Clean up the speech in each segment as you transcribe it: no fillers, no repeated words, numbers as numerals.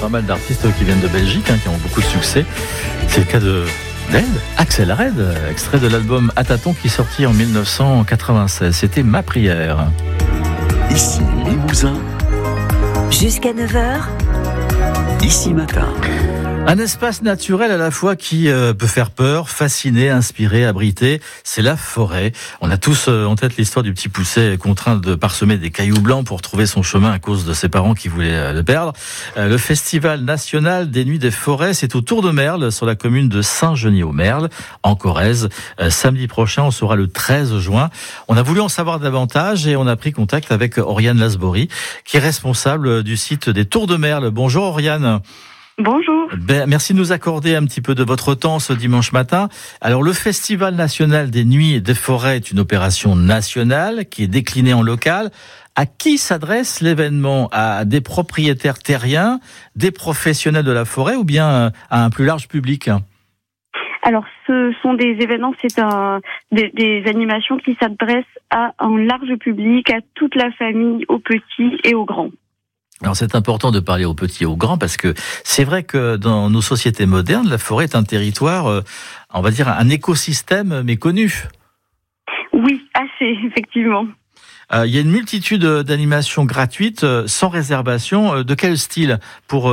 pas mal d'artistes qui viennent de Belgique, qui ont beaucoup de succès. C'est le cas d'Aide, Axel Red, extrait de l'album À tâtons qui est sorti en 1996. C'était Ma prière. Ici Limousin. Jusqu'à 9h. Ici Matin. Un espace naturel à la fois qui peut faire peur, fasciner, inspirer, abriter, c'est la forêt. On a tous en tête l'histoire du petit Pousset contraint de parsemer des cailloux blancs pour trouver son chemin à cause de ses parents qui voulaient le perdre. Le Festival national des Nuits des Forêts, c'est au Tour de Merle, sur la commune de Saint-Genis-au-Merle, en Corrèze. Samedi prochain, on sera le 13 juin. On a voulu en savoir davantage et on a pris contact avec Oriane Lasbory, qui est responsable du site des Tours de Merle. Bonjour Oriane. Bonjour. Merci de nous accorder un petit peu de votre temps ce dimanche matin. Alors, le Festival national des Nuits des Forêts est une opération nationale qui est déclinée en local. À qui s'adresse l'événement ? À des propriétaires terriens, des professionnels de la forêt ou bien à un plus large public ? Alors, ce sont des événements, des animations qui s'adressent à un large public, à toute la famille, aux petits et aux grands. Alors c'est important de parler aux petits et aux grands parce que c'est vrai que dans nos sociétés modernes, la forêt est un territoire, on va dire un écosystème méconnu. Oui, assez, effectivement. Il y a une multitude d'animations gratuites, sans réservation. De quel style pour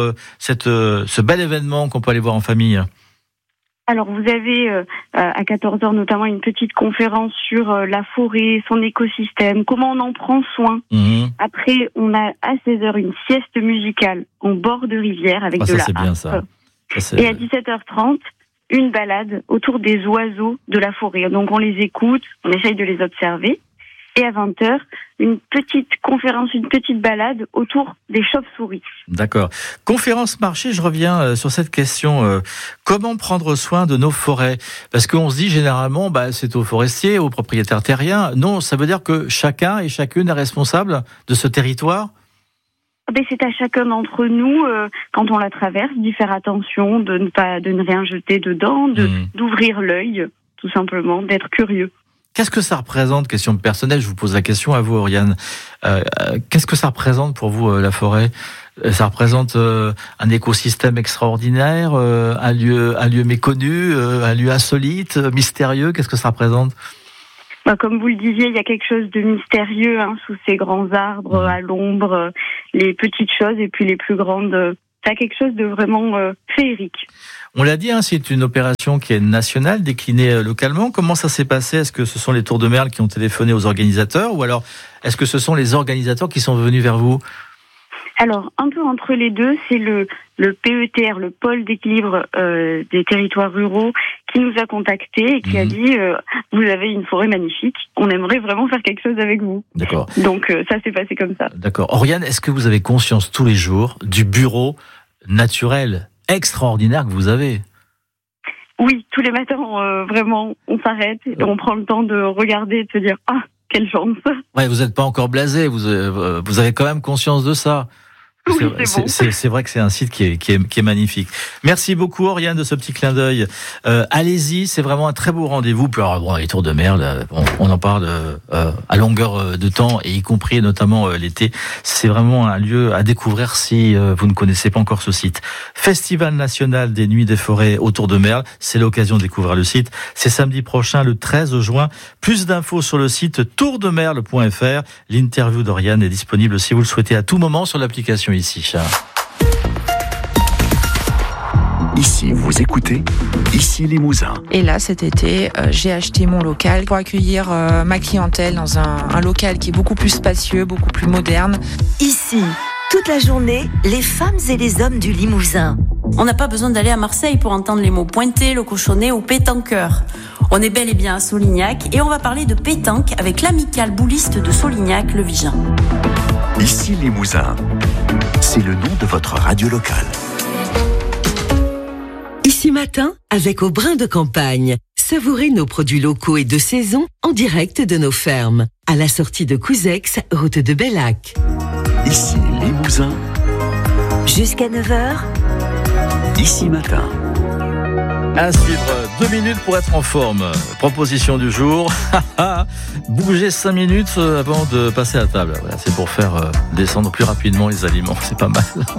ce bel événement qu'on peut aller voir en famille ? Alors, vous avez à 14h notamment une petite conférence sur la forêt, son écosystème, comment on en prend soin. Mmh. Après, on a à 16h une sieste musicale en bord de rivière avec de la harpe. Bien, ça. Et à 17h30, une balade autour des oiseaux de la forêt. Donc, on les écoute, on essaye de les observer. Et à 20h, une petite conférence, une petite balade autour des chauves-souris. D'accord. Conférence marché, je reviens sur cette question. Comment prendre soin de nos forêts ? Parce qu'on se dit généralement, c'est aux forestiers, aux propriétaires terriens. Non, ça veut dire que chacun et chacune est responsable de ce territoire ? C'est à chacun d'entre nous, quand on la traverse, d'y faire attention, de ne rien jeter dedans, d'ouvrir l'œil, tout simplement, d'être curieux. Qu'est-ce que ça représente, question personnelle, je vous pose la question à vous, Oriane. Qu'est-ce que ça représente pour vous, la forêt ? Ça représente un écosystème extraordinaire, un lieu méconnu, un lieu insolite, mystérieux. Qu'est-ce que ça représente ? Comme vous le disiez, il y a quelque chose de mystérieux sous ces grands arbres, à l'ombre, les petites choses et puis les plus grandes. Ça a quelque chose de vraiment féerique. On l'a dit, c'est une opération qui est nationale, déclinée localement. Comment ça s'est passé ? Est-ce que ce sont les Tours de Merle qui ont téléphoné aux organisateurs ou alors est-ce que ce sont les organisateurs qui sont venus vers vous ? Alors, un peu entre les deux, c'est le PETR, le pôle d'équilibre des territoires ruraux, qui nous a contactés et qui a dit vous avez une forêt magnifique, on aimerait vraiment faire quelque chose avec vous. D'accord. Donc ça s'est passé comme ça. D'accord. Oriane, est-ce que vous avez conscience tous les jours du bureau naturel extraordinaire que vous avez ? Oui, tous les matins, vraiment, on s'arrête et on prend le temps de regarder et de se dire « Ah, quelle chance !» Ouais, vous n'êtes pas encore blasé, vous avez quand même conscience de ça. Oui, c'est vrai que c'est un site qui est magnifique. Merci beaucoup, Oriane, de ce petit clin d'œil. Allez-y, c'est vraiment un très beau rendez-vous. Puis alors, les Tours de Merle, on en parle à longueur de temps, et y compris notamment l'été. C'est vraiment un lieu à découvrir si vous ne connaissez pas encore ce site. Festival national des Nuits des Forêts au Tour de Merle, c'est l'occasion de découvrir le site. C'est samedi prochain, le 13 juin. Plus d'infos sur le site tourdemerle.fr. L'interview d'Oriane est disponible si vous le souhaitez à tout moment sur l'application ici. Ici, vous écoutez Ici Limousin. Et là, cet été, j'ai acheté mon local pour accueillir ma clientèle dans un local qui est beaucoup plus spacieux, beaucoup plus moderne. Ici, toute la journée, les femmes et les hommes du Limousin. On n'a pas besoin d'aller à Marseille pour entendre les mots pointé, le cochonnet ou pétanqueur. On est bel et bien à Solignac et on va parler de pétanque avec l'amicale bouliste de Solignac, le Vigin. Ici Limousin, c'est le nom de votre radio locale. Ici Matin, avec Au Brin de Campagne. Savourez nos produits locaux et de saison en direct de nos fermes. À la sortie de Couzex, route de Bellac. Ici Limousin. Jusqu'à 9h. Ici Matin. À suivre, 2 minutes pour être en forme. Proposition du jour. Bouger 5 minutes avant de passer à table. Voilà, c'est pour faire descendre plus rapidement les aliments. C'est pas mal.